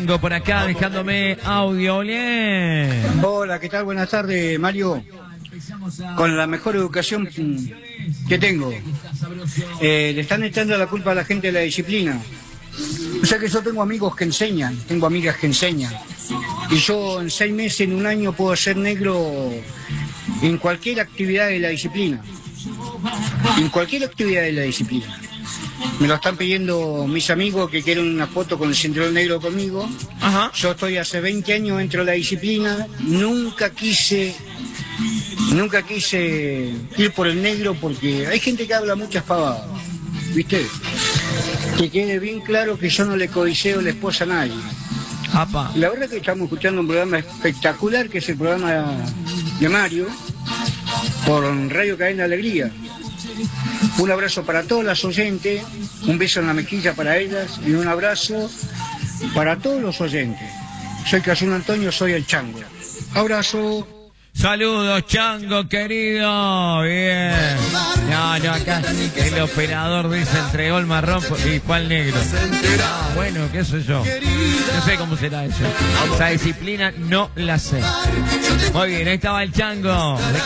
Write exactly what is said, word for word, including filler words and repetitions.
Chango por acá dejándome audio. Bien. Hola, ¿qué tal? Buenas tardes, Mario. Con la mejor educación que tengo. Eh, le están echando la culpa a la gente de la disciplina. O sea que yo tengo amigos que enseñan, tengo amigas que enseñan. Y yo en seis meses, en un año, puedo ser negro en cualquier actividad de la disciplina. En cualquier actividad de la disciplina. Me lo están pidiendo mis amigos que quieren una foto con el cinturón negro conmigo. Ajá. Yo estoy hace veinte años dentro de la disciplina. Nunca quise, nunca quise ir por el negro porque hay gente que habla muchas pavadas, ¿viste? Que quede bien claro que yo no le codiceo la esposa a nadie. Apa. La verdad que estamos escuchando un programa espectacular que es el programa de Mario por Radio Cadena Alegría. Un abrazo para todas las oyentes, un beso en la mejilla para ellas y un abrazo para todos los oyentes. Soy Casun Antonio, soy el Chango. Abrazo. Saludos, Chango, querido. Bien. No, no, acá el operador dice entregó el marrón y fue al negro. Ah, bueno, qué sé yo. No sé cómo será eso. Esa disciplina no la sé. Muy bien, ahí estaba el Chango.